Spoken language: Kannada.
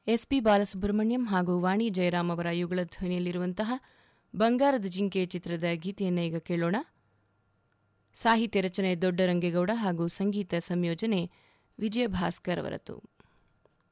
ಎಸ್ಪಿ ಬಾಲಸುಬ್ರಹ್ಮಣ್ಯಂ ಹಾಗೂ ವಾಣಿ ಜಯರಾಮ್ ಅವರ ಯುಗಳ ಧ್ವನಿಯಲ್ಲಿರುವಂತಹ ಬಂಗಾರದ ಜಿಂಕೆ ಚಿತ್ರದ ಗೀತೆಯನ್ನು ಈಗ ಕೇಳೋಣ. ಸಾಹಿತ್ಯ ರಚನೆ ದೊಡ್ಡರಂಗೇಗೌಡ ಹಾಗೂ ಸಂಗೀತ ಸಂಯೋಜನೆ ವಿಜಯ ಭಾಸ್ಕರ್ ಅವರದ್ದು.